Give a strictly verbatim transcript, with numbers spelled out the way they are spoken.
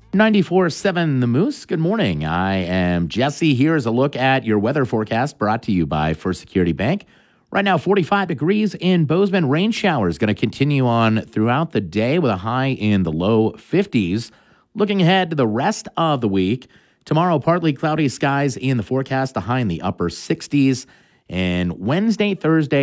ninety-four point seven The Moose. Good morning. I am Jesse. Here's a look at your weather forecast brought to you by First Security Bank. Right now, forty-five degrees in Bozeman. Rain showers going to continue on throughout the day with a high in the low fifties. Looking ahead to the rest of the week, tomorrow, partly cloudy skies in the forecast, a high in the upper sixties. And Wednesday, Thursday,